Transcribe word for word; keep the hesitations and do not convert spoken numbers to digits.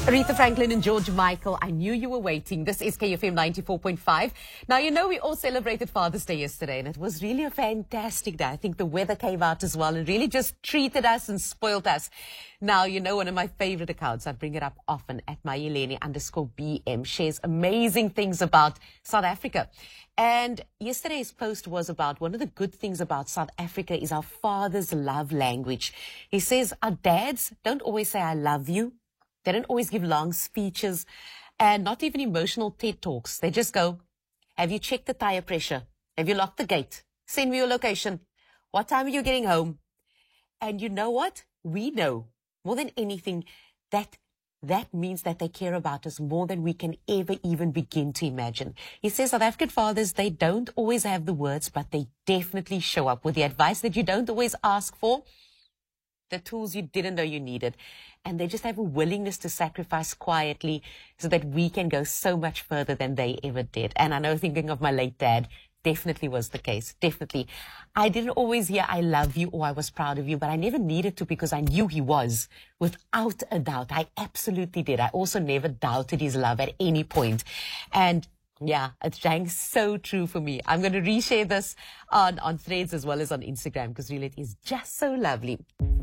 Aretha Franklin and George Michael, I knew you were waiting. This is K F M ninety-four point five. Now, you know, we all celebrated Father's Day yesterday, and it was really a fantastic day. I think the weather came out as well and really just treated us and spoiled us. Now, you know, one of my favorite accounts, I bring it up often, at Mayeleni underscore B M, shares amazing things about South Africa. And yesterday's post was about one of the good things about South Africa is our father's love language. He says our dads don't always say, I love you. They don't always give long speeches and not even emotional TED Talks. They just go, have you checked the tire pressure? Have you locked the gate? Send me your location. What time are you getting home? And you know what? We know more than anything that that means that they care about us more than we can ever even begin to imagine. He says South African fathers, they don't always have the words, but they definitely show up with the advice that you don't always ask for, the tools you didn't know you needed. And they just have a willingness to sacrifice quietly so that we can go so much further than they ever did. And I know, thinking of my late dad, definitely was the case. Definitely. I didn't always hear I love you or I was proud of you, but I never needed to because I knew he was. Without a doubt. I absolutely did. I also never doubted his love at any point. And yeah, it's rang so true for me. I'm going to reshare this on, on Threads as well as on Instagram because really it is just so lovely.